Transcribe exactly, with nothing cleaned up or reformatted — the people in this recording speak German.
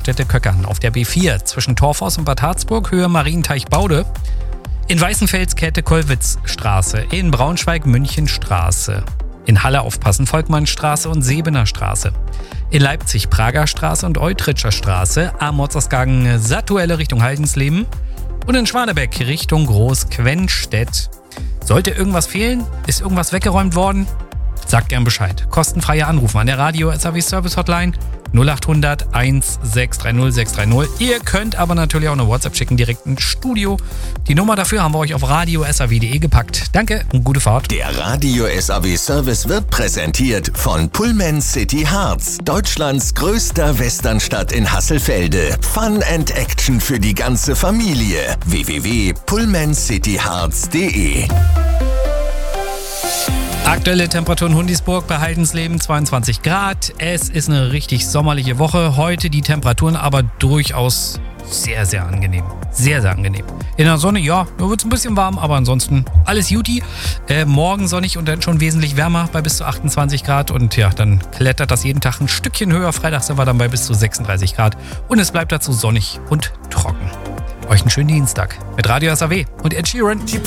Raststätte-Köckern. Auf der B vier zwischen Torfhaus und Bad Harzburg, Höhe Marienteich-Baude. In Weißenfels Käthe-Kollwitz-Straße. In Braunschweig Münchenstraße. In Halle aufpassen, Volkmannstraße und Sebener Straße. In Leipzig Prager Straße und Eutritscher Straße. Amorzausgang Satuelle Richtung Haldensleben. Und in Schwanebeck Richtung Großquennstedt. Sollte irgendwas fehlen? Ist irgendwas weggeräumt worden? Sagt gern Bescheid. Kostenfreie Anrufe an der Radio S A W Service Hotline null acht hundert eins sechs drei null sechs drei null. Ihr könnt aber natürlich auch eine WhatsApp schicken, direkt ins Studio. Die Nummer dafür haben wir euch auf radio s a w punkt de gepackt. Danke und gute Fahrt. Der Radio S A W Service wird präsentiert von Pullman City Harz, Deutschlands größter Westernstadt in Hasselfelde. Fun and Action für die ganze Familie. w w w punkt pullman city harz punkt de. Aktuelle Temperatur in Hundisburg bei Haldensleben zweiundzwanzig Grad. Es ist eine richtig sommerliche Woche. Heute die Temperaturen aber durchaus sehr, sehr angenehm. Sehr, sehr angenehm. In der Sonne, ja, da wird es ein bisschen warm, aber ansonsten alles Juti. Äh, morgen sonnig und dann schon wesentlich wärmer bei bis zu achtundzwanzig Grad. Und ja, dann klettert das jeden Tag ein Stückchen höher. Freitag sind wir dann bei bis zu sechsunddreißig Grad. Und es bleibt dazu sonnig und trocken. Euch einen schönen Dienstag mit Radio S A W und Ed Sheeran.